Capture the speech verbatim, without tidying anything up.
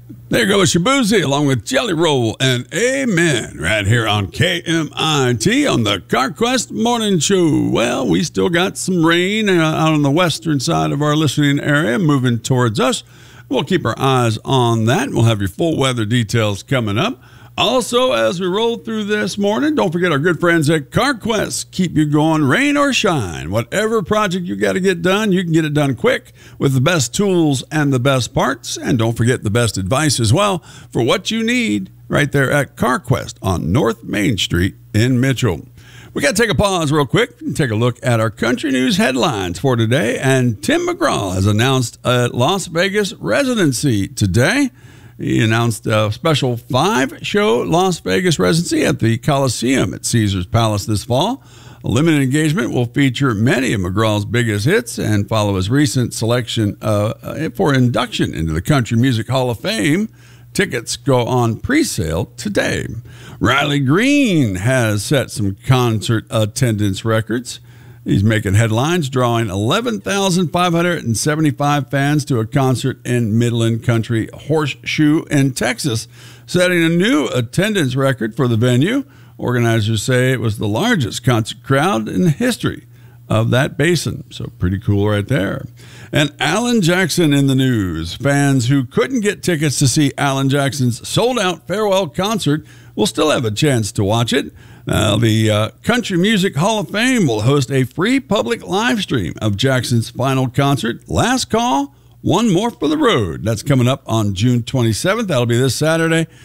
There goes Shabuzi along with Jelly Roll and Amen right here on K M I T on the CarQuest Morning Show. Well, we still got some rain uh, out on the western side of our listening area moving towards us. We'll keep our eyes on that. We'll have your full weather details coming up. Also, as we roll through this morning, don't forget our good friends at CarQuest. Keep you going, rain or shine. Whatever project you got to get done, you can get it done quick with the best tools and the best parts. And don't forget the best advice as well for what you need right there at CarQuest on North Main Street in Mitchell. We got to take a pause real quick and take a look at our country news headlines for today. And Tim McGraw has announced a Las Vegas residency today. He announced a special five-show Las Vegas residency at the Coliseum at Caesars Palace this fall. A limited engagement will feature many of McGraw's biggest hits and follow his recent selection uh, for induction into the Country Music Hall of Fame. Tickets go on pre-sale today. Riley Green has set some concert attendance records. He's making headlines, drawing eleven thousand five hundred seventy-five fans to a concert in Midland Country Horseshoe in Texas, setting a new attendance record for the venue. Organizers say it was the largest concert crowd in the history of that basin. So pretty cool right there. And Alan Jackson in the news. Fans who couldn't get tickets to see Alan Jackson's sold-out farewell concert will still have a chance to watch it. Now, the uh, Country Music Hall of Fame will host a free public live stream of Jackson's final concert, Last Call, One More for the Road. That's coming up on June twenty-seventh. That'll be this Saturday.